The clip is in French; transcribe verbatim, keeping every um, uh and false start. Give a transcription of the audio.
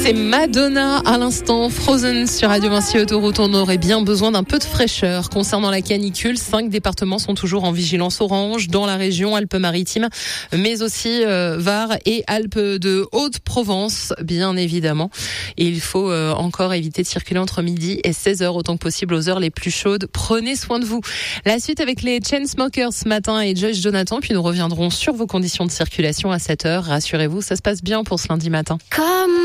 C'est Madonna à l'instant, Frozen sur Radio Vinci Autoroute. On aurait bien besoin d'un peu de fraîcheur. Concernant la canicule, cinq départements sont toujours en vigilance orange dans la région Alpes-Maritimes, mais aussi euh, Var et Alpes de Haute-Provence, bien évidemment. Et il faut euh, encore éviter de circuler entre midi et seize heures, autant que possible aux heures les plus chaudes. Prenez soin de vous. La suite avec les Chainsmokers ce matin et Joyce Jonathan, puis nous reviendrons sur vos conditions de circulation à sept heures. Rassurez-vous, ça se passe bien pour ce lundi matin. Comme